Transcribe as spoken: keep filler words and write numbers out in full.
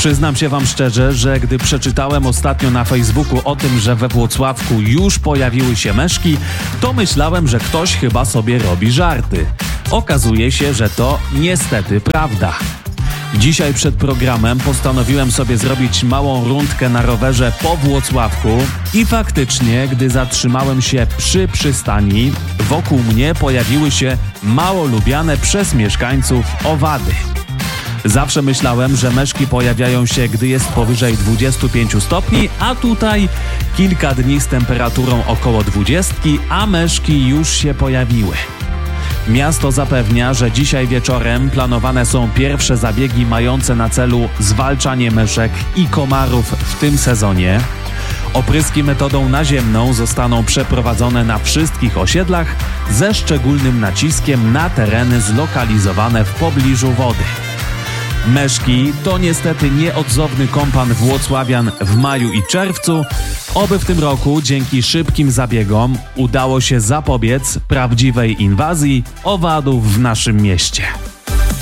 Przyznam się wam szczerze, że gdy przeczytałem ostatnio na Facebooku o tym, że we Włocławku już pojawiły się meszki, to myślałem, że ktoś chyba sobie robi żarty. Okazuje się, że to niestety prawda. Dzisiaj przed programem postanowiłem sobie zrobić małą rundkę na rowerze po Włocławku i faktycznie, gdy zatrzymałem się przy przystani, wokół mnie pojawiły się mało lubiane przez mieszkańców owady. Zawsze myślałem, że meszki pojawiają się, gdy jest powyżej dwudziestu pięciu stopni, a tutaj kilka dni z temperaturą około dwudziestki, a meszki już się pojawiły. Miasto zapewnia, że dzisiaj wieczorem planowane są pierwsze zabiegi mające na celu zwalczanie myszek i komarów w tym sezonie. Opryski metodą naziemną zostaną przeprowadzone na wszystkich osiedlach ze szczególnym naciskiem na tereny zlokalizowane w pobliżu wody. Meszki to niestety nieodzowny kompan włocławian w maju i czerwcu. Oby w tym roku dzięki szybkim zabiegom udało się zapobiec prawdziwej inwazji owadów w naszym mieście.